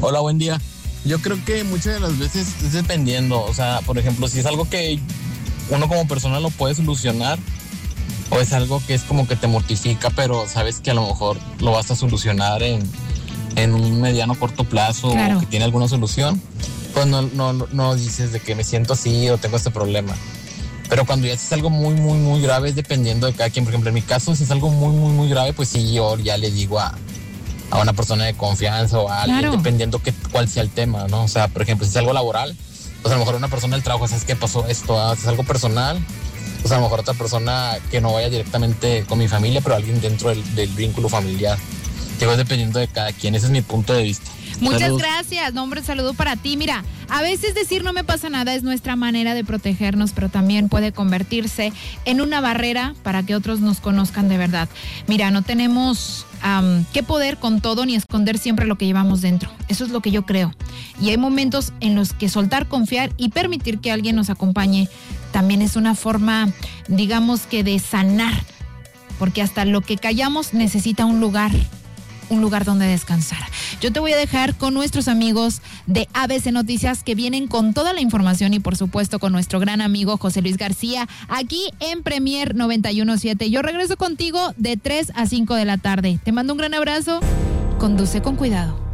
Hola, buen día. Yo creo que muchas de las veces es dependiendo, o sea, por ejemplo, si es algo que uno como persona lo puede solucionar, o es algo que es como que te mortifica, pero sabes que a lo mejor lo vas a solucionar en un mediano corto plazo, Claro. o que tiene alguna solución, pues no dices de que me siento así o tengo este problema. Pero cuando ya es algo muy grave, es dependiendo de cada quien. Por ejemplo, en mi caso, si es algo muy grave, pues sí, yo ya le digo a una persona de confianza o a alguien, Claro. dependiendo cuál sea el tema, ¿no? O sea, por ejemplo, si es algo laboral, pues a lo mejor una persona del trabajo, ¿sabes qué pasó esto? Si es algo personal, pues a lo mejor otra persona que no vaya directamente con mi familia, pero alguien dentro del vínculo familiar. Que va dependiendo de cada quien. Ese es mi punto de vista. Muchas Saludos. gracias. No, hombre, saludo para ti. Mira, a veces decir no me pasa nada es nuestra manera de protegernos, pero también puede convertirse en una barrera para que otros nos conozcan de verdad. Mira, no tenemos que poder con todo ni esconder siempre lo que llevamos dentro. Eso es lo que yo creo. Y hay momentos en los que soltar, confiar y permitir que alguien nos acompañe también es una forma, digamos que de sanar, porque hasta lo que callamos necesita un lugar donde descansar. Yo te voy a dejar con nuestros amigos de ABC Noticias que vienen con toda la información y por supuesto con nuestro gran amigo José Luis García aquí en Premier 91.7. Yo regreso contigo de 3 a 5 de la tarde. Te mando un gran abrazo. Conduce con cuidado.